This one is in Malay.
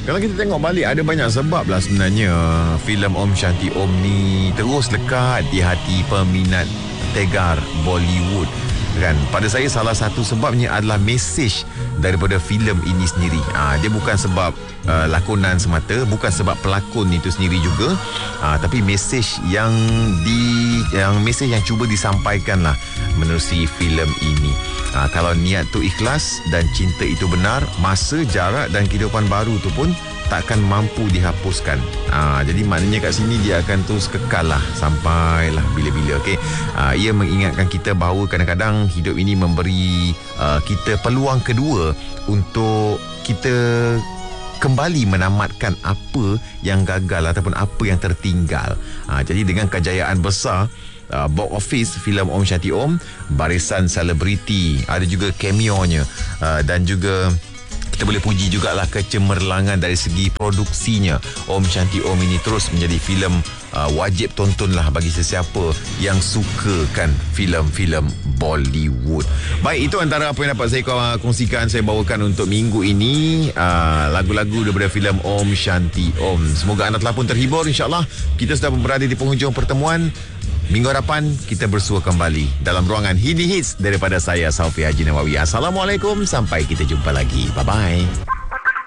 Kalau kita tengok balik, ada banyak sebab lah sebenarnya filem Om Shanti Om ni terus lekat di hati peminat tegar Bollywood kan. Pada saya salah satu sebabnya adalah mesej daripada filem ini sendiri. Dia bukan sebab lakonan semata, bukan sebab pelakon itu sendiri juga, tapi mesej yang mesej yang cuba disampaikan lah menerusi filem ini. Kalau niat tu ikhlas dan cinta itu benar, masa, jarak dan kehidupan baru tu pun takkan mampu dihapuskan. Jadi maknanya kat sini dia akan terus kekal lah sampailah bila-bila. Okay? Ia mengingatkan kita bahawa kadang-kadang hidup ini memberi kita peluang kedua untuk kita kembali menamatkan apa yang gagal ataupun apa yang tertinggal. Jadi dengan kejayaan besar box office filem Om Shanti Om, barisan selebriti, ada juga cameo-nya, dan juga kita boleh puji jugalah kecemerlangan dari segi produksinya. Om Shanti Om ini terus menjadi filem wajib tontonlah bagi sesiapa yang sukakan filem-filem Bollywood. Baik, itu antara apa yang dapat saya kongsikan, saya bawakan untuk minggu ini, lagu-lagu daripada filem Om Shanti Om. Semoga anda telah pun terhibur. InsyaAllah kita sudah berada di penghujung pertemuan. Minggu hadapan kita bersua kembali dalam ruangan Hindi Hits daripada saya, Saufi Haji Nawawi. Assalamualaikum, sampai kita jumpa lagi. Bye-bye.